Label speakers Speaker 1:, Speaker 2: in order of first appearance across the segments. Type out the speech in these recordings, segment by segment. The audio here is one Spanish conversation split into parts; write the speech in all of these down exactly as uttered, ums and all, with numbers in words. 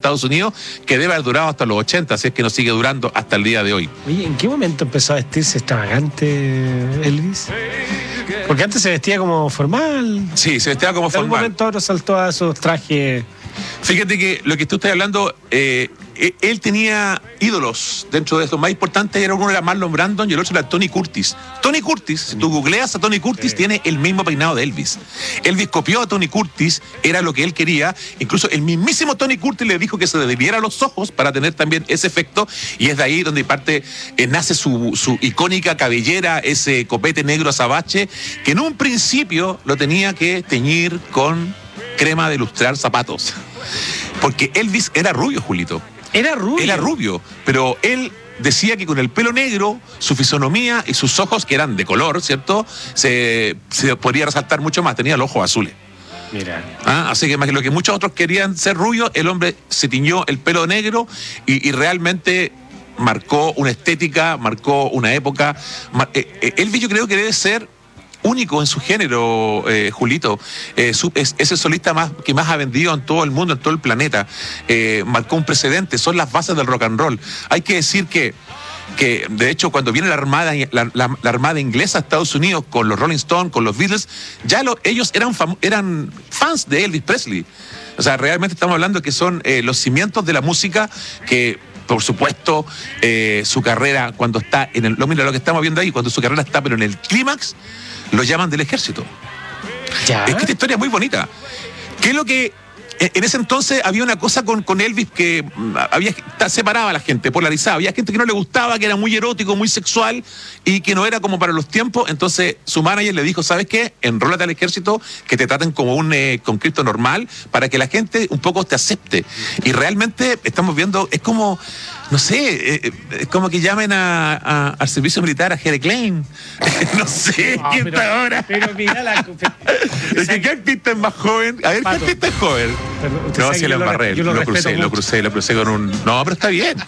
Speaker 1: Estados Unidos, que debe haber durado hasta los ochenta, así es que no sigue durando hasta el día de hoy.
Speaker 2: Oye, ¿en qué momento empezó a vestirse extravagante Elvis? Porque antes se vestía como formal.
Speaker 1: Sí, se vestía como
Speaker 2: formal. En algún momento ahora saltó a esos trajes.
Speaker 1: Fíjate que lo que tú estás hablando, eh, él tenía ídolos dentro de esto. Más importante era uno era Marlon Brandon y el otro era Tony Curtis. Tony Curtis, si tú googleas a Tony Curtis, sí, tiene el mismo peinado de Elvis. Elvis copió a Tony Curtis, era lo que él quería. Incluso el mismísimo Tony Curtis le dijo que se le debiera los ojos para tener también ese efecto. Y es de ahí donde parte, eh, nace su, su icónica cabellera, ese copete negro azabache, que en un principio lo tenía que teñir con crema de lustrar zapatos. Porque Elvis era rubio, Julito.
Speaker 2: Era rubio.
Speaker 1: Era rubio, pero él decía que con el pelo negro, su fisonomía y sus ojos, que eran de color, ¿cierto?, se, se podría resaltar mucho más. Tenía los ojos azules.
Speaker 2: Mira.
Speaker 1: Ah, así que más que lo que muchos otros querían ser rubios, el hombre se tiñó el pelo negro y, y realmente marcó una estética, marcó una época. Mar, eh, eh, Elvis yo creo que debe ser único en su género, eh, Julito. Eh, su, es, es el solista más, que más ha vendido en todo el mundo, en todo el planeta. Eh, marcó un precedente, son las bases del rock and roll. Hay que decir que, que de hecho, cuando viene la armada, la, la, la armada inglesa a Estados Unidos con los Rolling Stones, con los Beatles, ya lo, ellos eran, fam, eran fans de Elvis Presley. O sea, realmente estamos hablando que son eh, los cimientos de la música que... Por supuesto, eh, su carrera cuando está en el... Lo, mira, lo que estamos viendo ahí, cuando su carrera está pero en el clímax, lo llaman del ejército.
Speaker 2: ¿Ya?
Speaker 1: Es que esta historia es muy bonita. ¿Qué es lo que... En ese entonces había una cosa con, con Elvis que había, separaba a la gente, polarizaba. Había gente que no le gustaba, que era muy erótico, muy sexual y que no era como para los tiempos. Entonces su manager le dijo, ¿sabes qué? Enrólate al ejército, que te traten como un eh, conscripto normal para que la gente un poco te acepte. Y realmente estamos viendo, es como... No sé, eh, es como que llamen a, a, al servicio militar a Jere Klein. No sé,
Speaker 2: no,
Speaker 1: ¿quién
Speaker 2: pero,
Speaker 1: está ahora?
Speaker 2: Pero mira la...
Speaker 1: Es que ¿qué artista es más joven? A ver,
Speaker 2: Pato,
Speaker 1: ¿qué artista es joven?
Speaker 2: Perdón,
Speaker 1: No, si lo embarré, lo, lo crucé, lo crucé, lo crucé con un... No, pero está bien.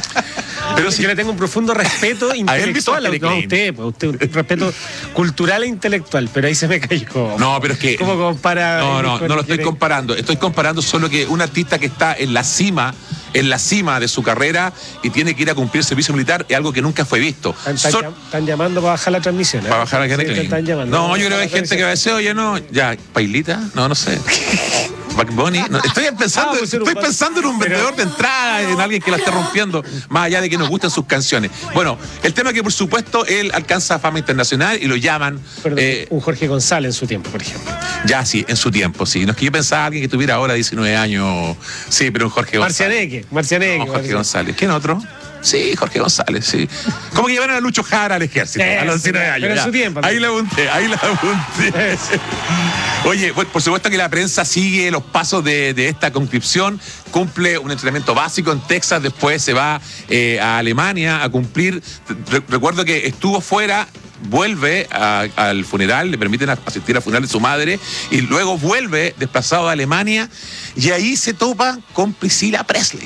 Speaker 2: Pero si yo le tengo un profundo respeto intelectual a, a, no, a usted, pues, usted, un respeto cultural e intelectual, pero ahí se me cayó.
Speaker 1: No, pero es que...
Speaker 2: ¿Cómo compara?
Speaker 1: No, no, no lo estoy comparando. Estoy comparando solo que un artista que está en la cima, en la cima de su carrera y tiene que ir a cumplir servicio militar es algo que nunca fue visto.
Speaker 2: Están, están, Son... están llamando para bajar la transmisión. ¿eh?
Speaker 1: Para bajar la sí,
Speaker 2: están llamando.
Speaker 1: No, yo creo que hay gente que va a decir, oye, no, ya, Pailita, no, no sé. Back Bunny, no, estoy pensando, ah, pues estoy pensando en un vendedor de entrada, en alguien que la esté rompiendo, más allá de que nos gusten sus canciones. Bueno, el tema es que por supuesto él alcanza fama internacional y lo llaman.
Speaker 2: Perdón, eh, un Jorge González en su tiempo, por ejemplo.
Speaker 1: Ya, sí, en su tiempo, sí. No es que yo pensaba alguien que tuviera ahora diecinueve años, sí, pero un Jorge González.
Speaker 2: Marcianeque, Marcianeque.
Speaker 1: No, Jorge Marcianeque. González. ¿Quién otro? Sí, Jorge González, sí. ¿Cómo que llevaron a Lucho Jara al ejército?
Speaker 2: Sí,
Speaker 1: a los diecinueve años.
Speaker 2: Pero en su tiempo.
Speaker 1: Ahí la apunté, ahí la apunté. Oye, por supuesto que la prensa sigue los pasos de, de esta conscripción, cumple un entrenamiento básico en Texas, después se va eh, a Alemania a cumplir. Re- recuerdo que estuvo fuera, vuelve a, al funeral, le permiten asistir al funeral de su madre y luego vuelve desplazado a Alemania y ahí se topa con Priscilla Presley.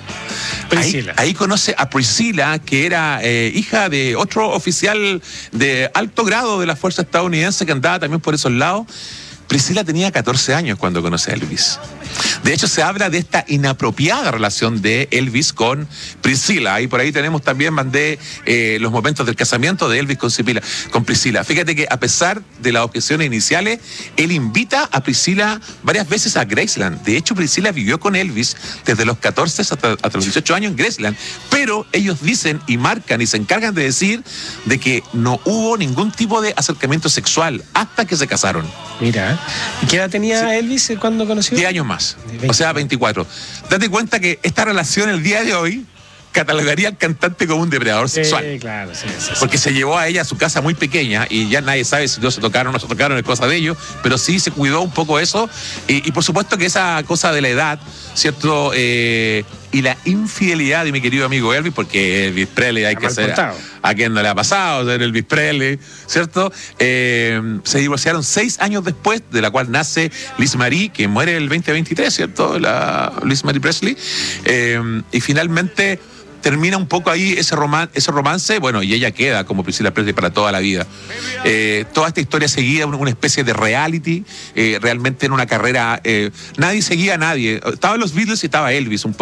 Speaker 1: Ahí, ahí conoce a Priscilla, que era eh, hija de otro oficial de alto grado de la fuerza estadounidense que andaba también por esos lados. Priscilla tenía catorce años cuando conoce a Elvis. De hecho, se habla de esta inapropiada relación de Elvis con Priscilla. Y por ahí tenemos también, mandé eh, los momentos del casamiento de Elvis con Priscilla, con Priscilla. Fíjate que a pesar de las objeciones iniciales, él invita a Priscilla varias veces a Graceland. De hecho, Priscilla vivió con Elvis desde los catorce hasta, hasta los dieciocho años en Graceland. Pero ellos dicen y marcan y se encargan de decir de que no hubo ningún tipo de acercamiento sexual hasta que se casaron.
Speaker 2: Mira, ¿y qué edad tenía sí. Elvis cuando conoció?
Speaker 1: diez años más, o sea, veinticuatro. Date cuenta que esta relación el día de hoy catalogaría al cantante como un depredador sexual.
Speaker 2: Sí, claro, sí, sí, sí.
Speaker 1: Porque se llevó a ella a su casa muy pequeña y ya nadie sabe si no se tocaron o no se tocaron, es cosa de ellos, pero sí se cuidó un poco eso. Y, y por supuesto que esa cosa de la edad, ¿cierto? Eh, y la infidelidad de mi querido amigo Elvis, porque Elvis Presley hay que ser a, a quien no le ha pasado, ser Elvis Presley, ¿cierto? Eh, se divorciaron seis años después, de la cual nace Liz Marie, que muere el veinte veintitrés, ¿cierto? La Liz Marie Presley. Eh, y finalmente termina un poco ahí ese, roman, ese romance, bueno, y ella queda como Priscilla Presley para toda la vida. Eh, toda esta historia seguía una, una especie de reality, eh, realmente en una carrera, eh, nadie seguía a nadie. Estaban los Beatles y estaba Elvis un poco.